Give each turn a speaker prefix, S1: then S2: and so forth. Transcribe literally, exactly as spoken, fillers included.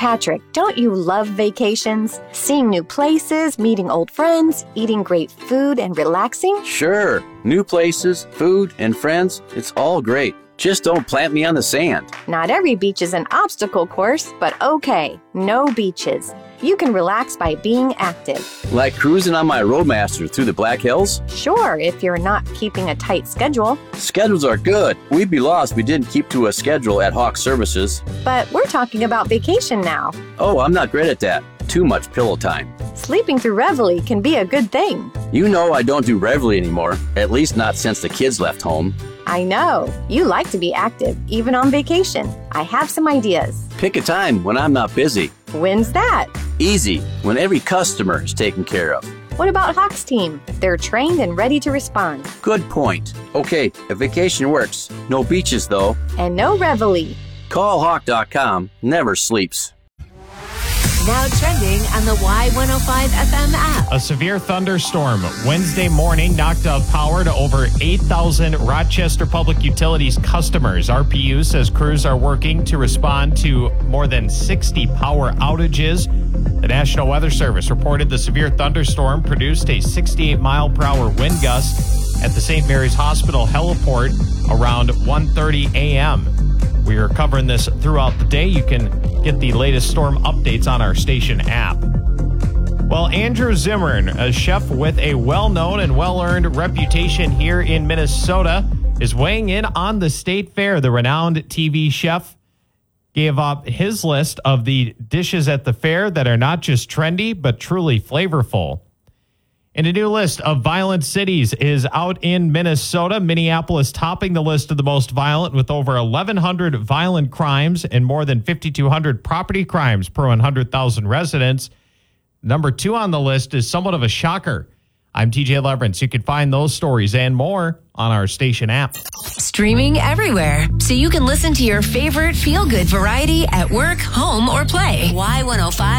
S1: Patrick, don't you love vacations? Seeing new places, meeting old friends, eating great food, and relaxing?
S2: Sure. New places, food, and friends, it's all great. Just don't plant me on the sand.
S1: Not every beach is an obstacle course, but okay, no beaches. You can relax by being active.
S2: Like cruising on my Roadmaster through the Black Hills?
S1: Sure, if you're not keeping a tight schedule.
S2: Schedules are good. We'd be lost if we didn't keep to a schedule at Hawk Services.
S1: But we're talking about vacation now.
S2: Oh, I'm not great at that. Too much pillow time.
S1: Sleeping through Reveille can be a good thing.
S2: You know I don't do Reveille anymore, at least not since the kids left home.
S1: I know. You like to be active, even on vacation. I have some ideas.
S2: Pick a time when I'm not busy.
S1: When's that?
S2: Easy, when every customer is taken care of.
S1: What about Hawk's team? They're trained and ready to respond.
S2: Good point. Okay, if vacation works, no beaches though.
S1: And no Reveille.
S2: Call hawk dot com, never sleeps.
S3: Now trending on the Y one oh five F M app.
S4: A severe thunderstorm Wednesday morning knocked out power to over eight thousand Rochester Public Utilities customers. R P U says crews are working to respond to more than sixty power outages. The National Weather Service reported the severe thunderstorm produced a sixty-eight mile per hour wind gust at the Saint Mary's Hospital heliport around one thirty a.m. We are covering this throughout the day. You can get the latest storm updates on our station app. Well, Andrew Zimmern, a chef with a well-known and well-earned reputation here in Minnesota, is weighing in on the state fair. The renowned T V chef gave up his list of the dishes at the fair that are not just trendy, but truly flavorful. And a new list of violent cities is out in Minnesota. Minneapolis topping the list of the most violent with over eleven hundred violent crimes and more than fifty-two hundred property crimes per one hundred thousand residents. Number two on the list is somewhat of a shocker. I'm T J Leverance. You can find those stories and more on our station app.
S3: Streaming everywhere, so you can listen to your favorite feel-good variety at work, home, or play. Y one oh five